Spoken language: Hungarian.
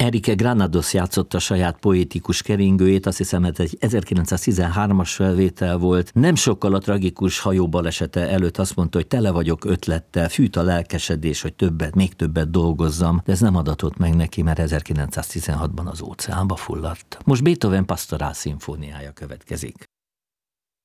Enrique Granados játszotta saját poétikus keringőjét, azt hiszem, ez egy 1913-as felvétel volt. Nem sokkal a tragikus hajóbalesete előtt azt mondta, hogy tele vagyok ötlettel, fűt a lelkesedés, hogy még többet dolgozzam, de ez nem adatott meg neki, mert 1916-ban az óceánba fulladt. Most Beethoven Pastorál szimfóniája következik.